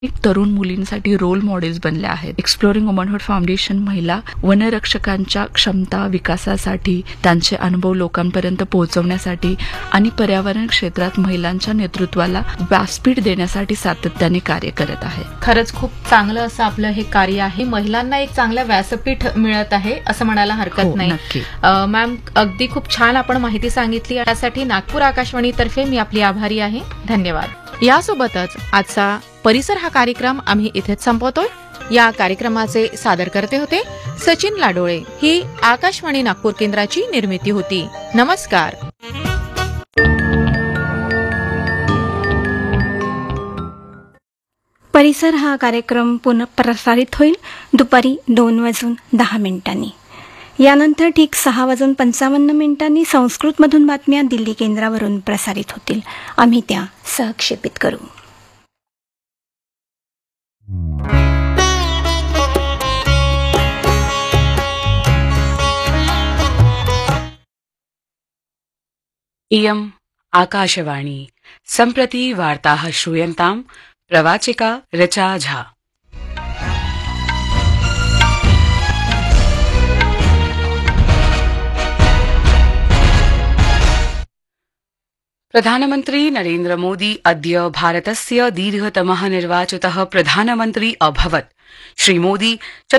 तरुण मुलींसाठी role models बनल्या आहेत. एक्सप्लोरिंग वुमनहुड फाउंडेशन महिला वनरक्षकांच्या क्षमता विकासासाठी, त्यांचे अनुभव लोकांपर्यंत पोहोचवण्यासाठी आणि पर्यावरण क्षेत्रात महिलांच्या नेतृत्वाला व्यासपीठ देण्यासाठी सातत्याने कार्य करत आहे. खरंच खूप चांगलं असं आपलं हे कार्य आहे. महिलांना एक चांगलं व्यासपीठ मिळत आहे असं म्हणायला हरकत नाही. नक्की मॅम, अगदी खूप छान आपण माहिती सांगितली. त्यासाठी नागपूर आकाशवाणीतर्फे मी आपली आभारी आहे. धन्यवाद. यासोबतच आजचा परिसर हा कार्यक्रम आम्ही इथेच संपवतोय. या कार्यक्रमाचे सादरकर्ते होते सचिन लाडोळे. ही आकाशवाणी नागपूर केंद्राची निर्मिती होती. नमस्कार. परिसर हा कार्यक्रम पुनः प्रसारित होईल दुपारी 2:10 यानंतर ठीक 6:55 संस्कृतमधून बातम्या दिल्ली केंद्रावरून प्रसारित होतील. आम्ही त्या सहक्षेपित करू. इयम् आकाशवाणी. सम्प्रति वार्ताः श्रूयन्ताम्. प्रवाचिका ऋचा झा. प्रधानमन्त्री नरेन्द्र मोदी अद्य भारतस्य दीर्घतमः निर्वाचितः प्रधानमन्त्री अभवत्. श्रीमोदी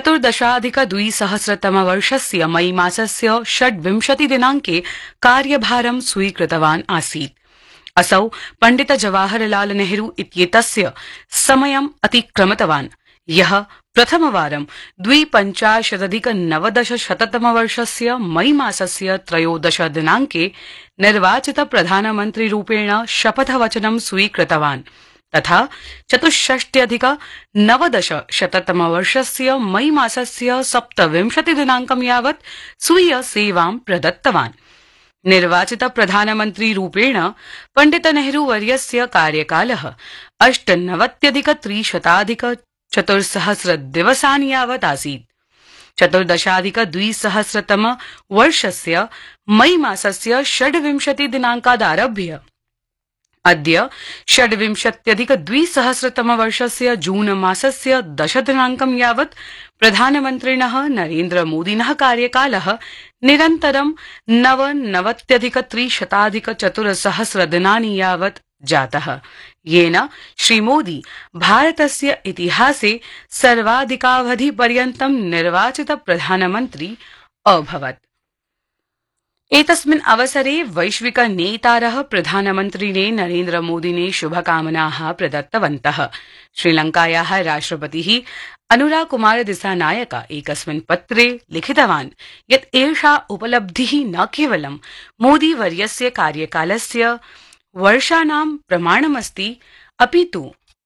14,200 मई मासस्य 26 दिनाङ्के कार्यभारं स्वीकृतवान् आसीत्. असौ पण्डित जवाहरलाल नेहरू इत्येतस्य समयम् अतिक्रमितवान्, यः प्रथमवारं 25,990 मई मासस्य 13 दिनाङ्के निर्वाचित प्रधानमन्त्रीरूपेण शपथवचनं स्वीकृतवान्, तथा 64,990 मई मासस्य 27 दिनाङ्कं यावत् स्वीय सेवां प्रदत्तवान्. निर्वाचित प्रधानमन्त्रीरूपेण पण्डित नेहरू वर्यस्य कार्यकालः 98,300 दिवसानि यावत् आसीत्. 14,200 वर्षस्य मई मासस्य 26 दिनाङ्कादारभ्य अद्य 26,200 वर्षस्य जून मासस्य 10 दिनाङ्कं यावत् प्रधानमन्त्रिणः नरेन्द्र मोदिनः कार्यकालः निरन्तरं 99,300 दिनानि यावत् जातः, येन श्रीमोदी भारतस्य इतिहासे सर्वाधिकावधिपर्यन्तं निर्वाचित प्रधानमन्त्री अभवत्. एतस्मिन् अवसरे वैश्विक नेतारः प्रधानमन्त्रिणे नरेन्द्र मोदिने शुभकामनाः प्रदत्तवन्तः. श्रीलङ्कायाः राष्ट्रपतिः अनुरा कुमार दिसानायक एकस्मिन् पत्रे लिखितवान् यत् एषा उपलब्धिः न केवलं मोदीवर्यस्य कार्यकालस्य वर्षाणां प्रमाणमस्ति, अपितु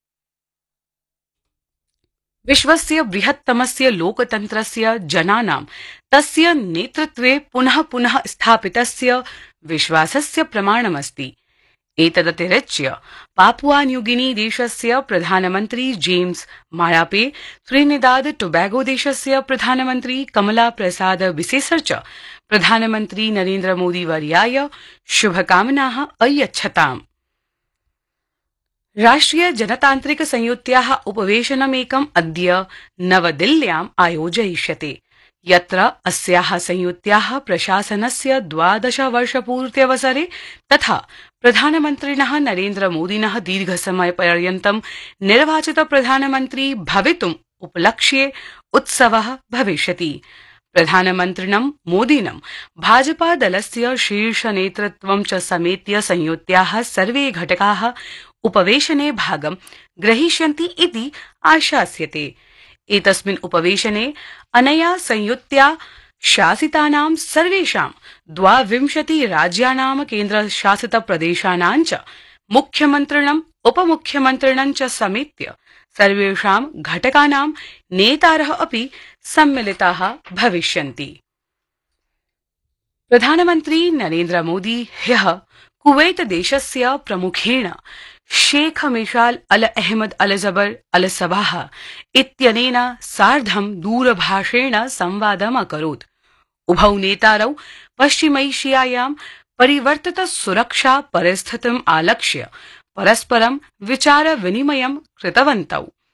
विश्वस्य बृहत्तमस्य लोकतन्त्रस्य जनानां तस्य नेतृत्वे पुनः पुनः स्थापितस्य विश्वासस्य प्रमाणमस्ति. एतदतिरिच्य पापुआ न्यूगिनी देशस्य प्रधानमन्त्री जेम्स मारापे, त्रिनिदाद टोबैगो देशस्य प्रधानमन्त्री कमला प्रसाद बिसेसर च प्रधानमन्त्री नरेन्द्र मोदी वर्याय शुभकामनाः अयच्छताम्. राष्ट्रिय जनतान्त्रिक संयुत्याः उपवेशनमेकम् अद्य नवदिल्ल्याम् आयोजयिष्यते, यत्र अस्याः संयुत्याः प्रशासनस्य 12 वर्षपूर्त्यवसरे तथा प्रधानमन्त्रिणः नरेन्द्र मोदिनः दीर्घसमयपर्यन्तं निर्वाचित प्रधानमन्त्री भवितुम् उपलक्ष्ये उत्सवः भविष्यति. प्रधानमन्त्रिणं मोदिनं भाजपा दलस्य शीर्षनेतृत्वं च समेत्य संयुत्याः सर्वे घटकाः उपवेशने भागं ग्रहीष्यन्ति इति आशास्यते. एतस्मिन् उपवेशने अनया संयुत्या शासितानां सर्वेषां 22 राज्यानां केन्द्रशासितप्रदेशानां च मुख्यमन्त्रिणम् उपमुख्यमन्त्रिणं च समेत्य सर्वेषां घटकानां नेतारः अपि सम्मिलिताः भविष्यन्ति. प्रधानमन्त्री नरेन्द्र मोदी ह्यः कुवैत देशस्य प्रमुखेण शेख मिशाल अल अहमद अल जबर अल सबाह इत्यनेन सार्धं दूरभाषेण संवादम् अकरोत्. उभौ नेतारौ पश्चिमैशियायां परिवर्तित सुरक्षा परिस्थितिम् आलक्ष्य परस्परं विचार विनिमयं कृतवन्तौ.